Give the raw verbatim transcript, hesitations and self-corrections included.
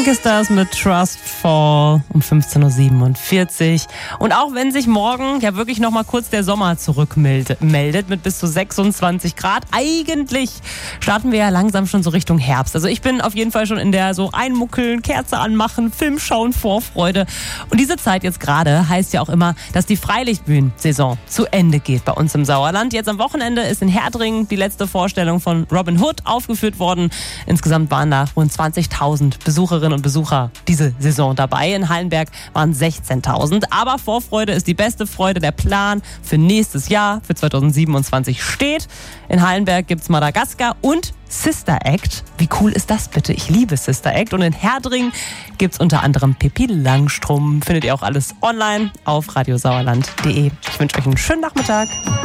Ist das mit Trustfall um fünfzehn Uhr siebenundvierzig. Und auch wenn sich morgen ja wirklich noch mal kurz der Sommer zurückmeldet mit bis zu sechsundzwanzig Grad, eigentlich starten wir ja langsam schon so Richtung Herbst. Also ich bin auf jeden Fall schon in der so einmuckeln, Kerze anmachen, Film schauen, Vorfreude. Und diese Zeit jetzt gerade heißt ja auch immer, dass die Freilichtbühnen-Saison zu Ende geht bei uns im Sauerland. Jetzt am Wochenende ist in Herdringen die letzte Vorstellung von Robin Hood aufgeführt worden. Insgesamt waren da rund zwanzigtausend Besucherinnen und Besucher diese Saison dabei. In Hallenberg waren sechzehntausend. Aber Vorfreude ist die beste Freude. Der Plan für nächstes Jahr, für zweitausendsiebenundzwanzig steht. In Hallenberg gibt's Madagaskar und Sister Act. Wie cool ist das bitte? Ich liebe Sister Act. Und in Herdringen gibt's unter anderem Pippi Langstrumpf. Findet ihr auch alles online auf radiosauerland punkt de. Ich wünsche euch einen schönen Nachmittag.